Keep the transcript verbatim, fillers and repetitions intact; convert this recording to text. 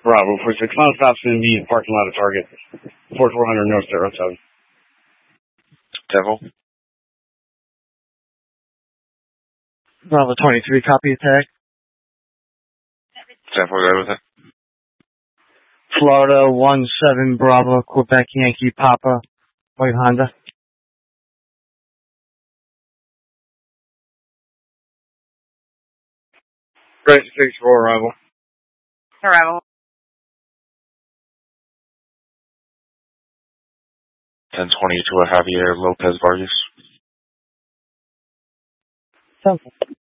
Bravo four six. Final stop's in the parking lot of Target. forty-four hundred North State Road seven. Devil. Bravo twenty-three, copy attack. Devil, go with it. Florida one seven Bravo, Quebec Yankee Papa, white Honda. Right, six four arrival. Arrival. ten twenty to a Javier Lopez Vargas. Simple.